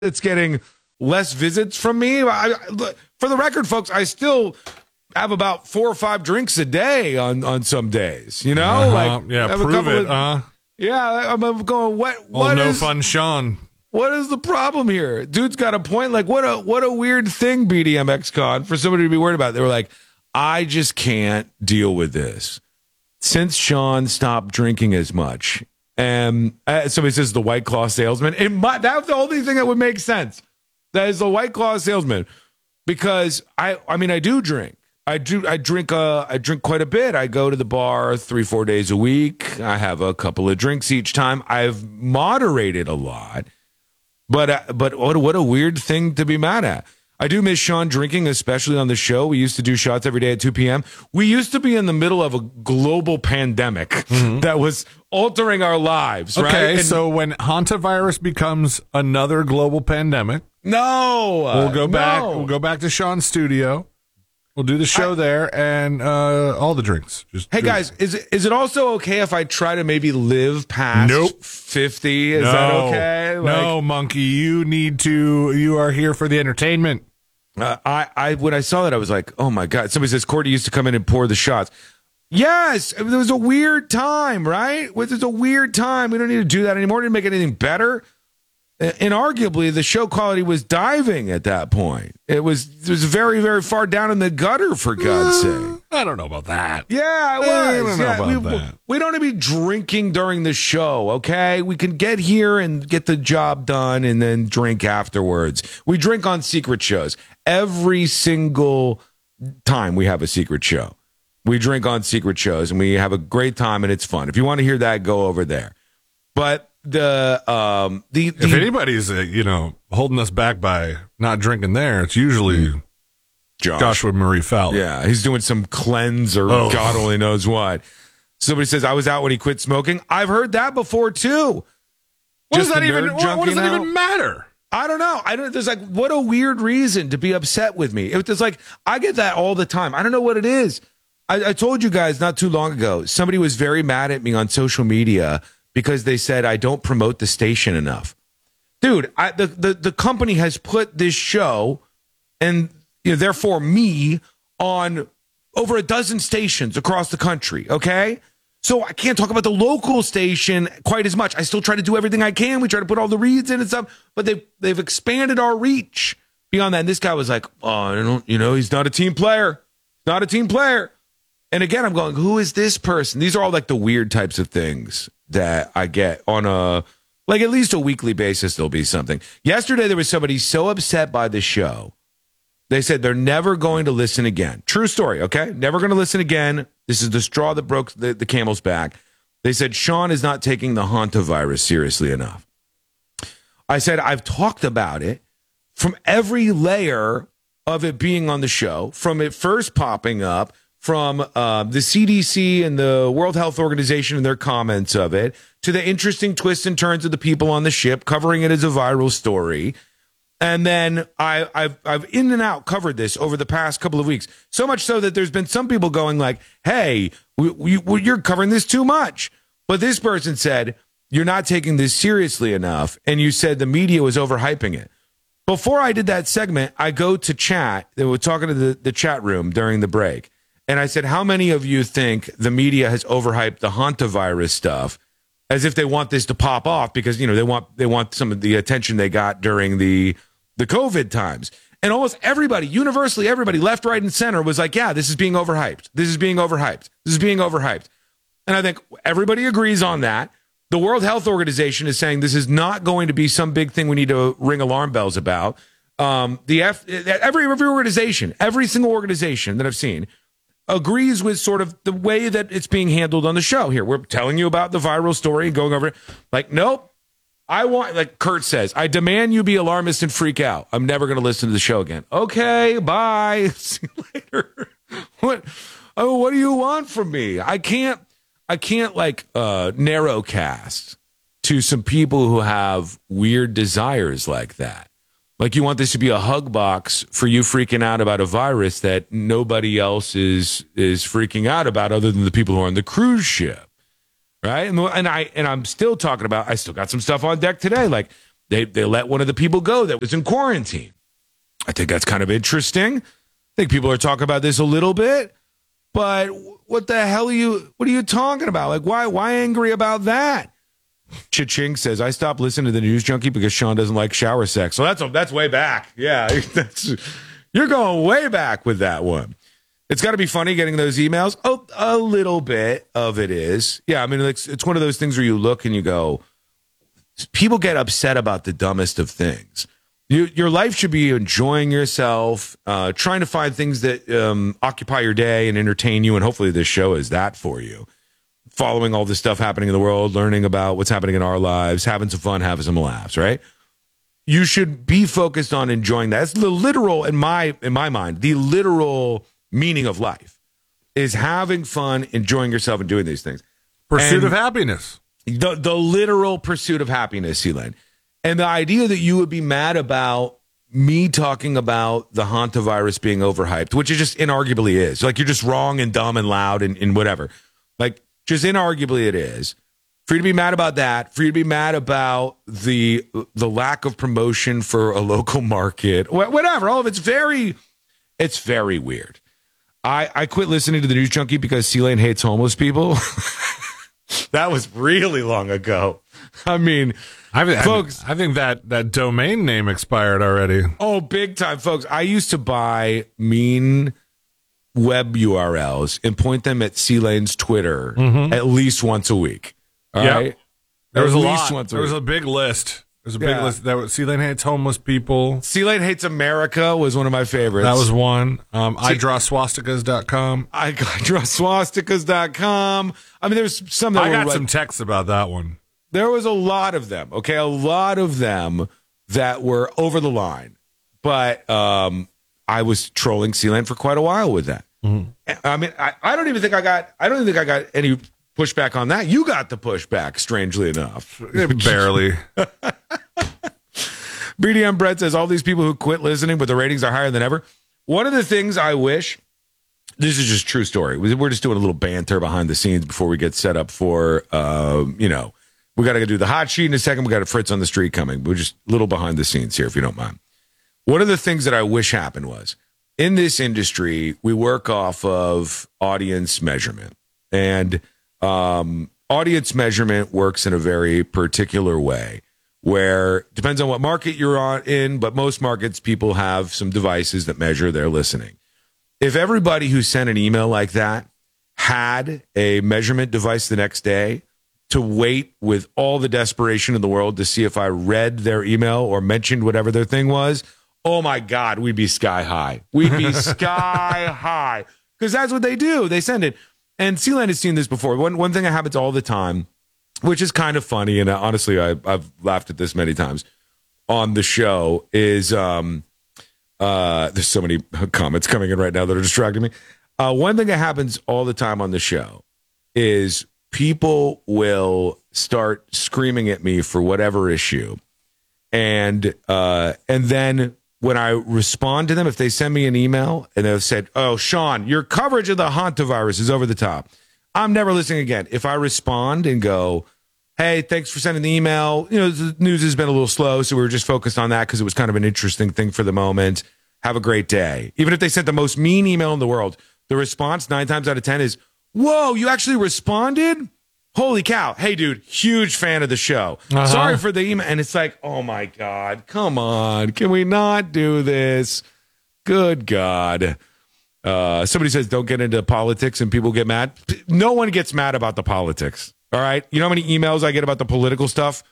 it's getting less visits from me. For the record, folks, I still have about 4 or 5 drinks a day on some days. You know, prove it. Yeah, I'm going. What no is fun, Sean? What is the problem here? Dude's got a point. Like, what a weird thing, BDMX Con, for somebody to be worried about. They were like, I just can't deal with this. Since Sean stopped drinking as much, and somebody says the White Claw salesman, that's the only thing that would make sense. That is the White Claw salesman, because I do drink. I drink quite a bit. I go to the bar 3-4 days a week. I have a couple of drinks each time. I've moderated a lot. But what a weird thing to be mad at. I do miss Sean drinking, especially on the show. We used to do shots every day at 2 p.m. We used to be in the middle of a global pandemic that was altering our lives, right? Okay, so when hantavirus becomes another global pandemic, we'll go back. We'll go back to Sean's studio. We'll do the show there and all the drinks. Hey guys, is it also okay if I try to maybe live past 50? Is that okay? No, monkey. You are here for the entertainment. When I saw that, I was like, oh my God. Somebody says Courtney used to come in and pour the shots. Yes, it was a weird time, right? It was a weird time. We don't need to do that anymore. It didn't make anything better. And arguably, the show quality was diving at that point. It was very, very far down in the gutter, for God's sake. I don't know about that. Yeah, it was. I don't know about that. We don't need to be drinking during the show, okay? We can get here and get the job done and then drink afterwards. We drink on secret shows. Every single time we have a secret show, we drink on secret shows, and we have a great time, and it's fun. If you want to hear that, go over there. But if anybody's holding us back by not drinking there, it's usually Joshua Marie Fowler. Yeah, he's doing some cleanse or God only knows what. Somebody says I was out when he quit smoking. I've heard that before too. What does that even matter? I don't know. There's like, what a weird reason to be upset with me. It's like, I get that all the time. I don't know what it is. I told you guys not too long ago, somebody was very mad at me on social media because they said I don't promote the station enough. Dude, the company has put this show and therefore me on over a dozen stations across the country, okay? So I can't talk about the local station quite as much. I still try to do everything I can. We try to put all the reads in and stuff, but they've expanded our reach beyond that. And this guy was like, he's not a team player. Not a team player. And again, I'm going, who is this person? These are all like the weird types of things that I get on at least a weekly basis. There'll be something. Yesterday, there was somebody so upset by the show. They said they're never going to listen again. True story, okay? Never going to listen again. This is the straw that broke the camel's back. They said Sean is not taking the hantavirus seriously enough. I said, I've talked about it from every layer of it being on the show, from it first popping up, from the CDC and the World Health Organization and their comments of it, to the interesting twists and turns of the people on the ship, covering it as a viral story. And then I've in and out covered this over the past couple of weeks, so much so that there's been some people going like, hey, you're covering this too much. But this person said, you're not taking this seriously enough, and you said the media was overhyping it. Before I did that segment, I go to chat. They were talking to the chat room during the break. And I said, how many of you think the media has overhyped the hantavirus stuff as if they want this to pop off because, they want some of the attention they got during the COVID times? And almost everybody, universally everybody, left, right, and center was like, yeah, this is being overhyped. This is being overhyped. This is being overhyped. And I think everybody agrees on that. The World Health Organization is saying this is not going to be some big thing we need to ring alarm bells about. Every organization, every single organization that I've seen agrees with sort of the way that it's being handled on the show here. We're telling you about the viral story and going over it. Like, nope. I want, like Kurt says, I demand you be alarmist and freak out. I'm never going to listen to the show again. Okay, bye. See you later. What do you want from me? I can't narrowcast to some people who have weird desires like that. Like, you want this to be a hug box for you freaking out about a virus that nobody else is freaking out about other than the people who are on the cruise ship, right? And I'm still talking about, I still got some stuff on deck today. Like, They let one of the people go that was in quarantine. I think that's kind of interesting. I think people are talking about this a little bit, but what the hell are you talking about? Like, why angry about that? Cha-ching says, I stopped listening to the News Junkie because Sean doesn't like shower sex. So that's way back. Yeah, you're going way back with that one. It's got to be funny getting those emails. Oh, a little bit of it is. Yeah, I mean, it's one of those things where you look and you go, people get upset about the dumbest of things. Your life should be enjoying yourself, trying to find things that occupy your day and entertain you, and hopefully this show is that for you. Following all this stuff happening in the world, learning about what's happening in our lives, having some fun, having some laughs, right? You should be focused on enjoying that. That's the literal, in my mind, the literal meaning of life is having fun, enjoying yourself, and doing these things. Pursuit of happiness. The literal pursuit of happiness, Sealand. And the idea that you would be mad about me talking about the hantavirus being overhyped, which it just inarguably is. Like, you're just wrong and dumb and loud and whatever. Like, just inarguably it is. For you to be mad about that, for you to be mad about the lack of promotion for a local market, whatever. All of it's very weird. I quit listening to the News Junkie because C-Lane hates homeless people. That was really long ago. I mean, folks, I think that domain name expired already. Oh, big time, folks. I used to buy mean web URLs and point them at C-Lane's Twitter at least once a week. All right? There was a lot. There was a big list. There's a big list. That was C-Lane hates homeless people. C-Lane hates America was one of my favorites. That was one. IDrawSwastikas.com. IDrawSwastikas.com. I mean, there's some that I got some texts about that one. There was a lot of them, okay? A lot of them that were over the line. But I was trolling C-Lane for quite a while with that. Mm-hmm. I mean, I don't even think I got any pushback on that. You got the pushback, strangely enough. Barely. BDM Brett says, all these people who quit listening, but the ratings are higher than ever. One of the things I wish, this is just true story. We're just doing a little banter behind the scenes before we get set up for, we got to do the hot sheet in a second. We got a Fritz on the street coming. We're just a little behind the scenes here, if you don't mind. One of the things that I wish happened was, in this industry, we work off of audience measurement. And audience measurement works in a very particular way where depends on what market you're in, but most markets, people have some devices that measure their listening. If everybody who sent an email like that had a measurement device the next day to wait with all the desperation in the world to see if I read their email or mentioned whatever their thing was, oh my God, we'd be sky high. We'd be sky high because that's what they do. They send it. And C-Land has seen this before. One thing that happens all the time, which is kind of funny, and honestly, I've laughed at this many times on the show, is there's so many comments coming in right now that are distracting me. One thing that happens all the time on the show is people will start screaming at me for whatever issue. And then when I respond to them, if they send me an email and they've said, oh, Sean, your coverage of the hantavirus is over the top, I'm never listening again. If I respond and go, hey, thanks for sending the email. The news has been a little slow, so we were just focused on that because it was kind of an interesting thing for the moment. Have a great day. Even if they sent the most mean email in the world, the response 9 times out of 10 is, whoa, you actually responded? Holy cow. Hey, dude, huge fan of the show. Uh-huh. Sorry for the email. And it's like, oh, my God, come on. Can we not do this? Good God. Somebody says don't get into politics and people get mad. No one gets mad about the politics. All right. You know how many emails I get about the political stuff?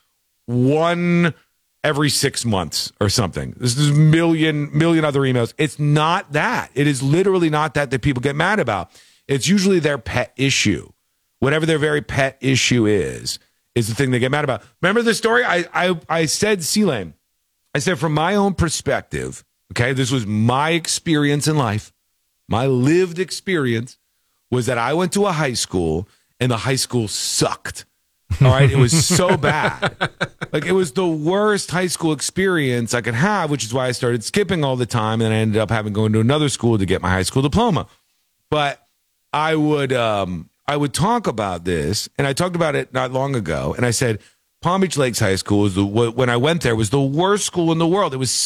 1 every 6 months or something. This is million other emails. It's not that. It is literally not that people get mad about. It's usually their pet issue. Whatever their very pet issue is the thing they get mad about. Remember the story? I said, C-Lane, I said, from my own perspective, okay, this was my experience in life. My lived experience was that I went to a high school and the high school sucked. All right. It was so bad. Like, it was the worst high school experience I could have, which is why I started skipping all the time. And I ended up having going to another school to get my high school diploma. But I would talk about this, and I talked about it not long ago. And I said, Palm Beach Lakes High School when I went there was the worst school in the world. It was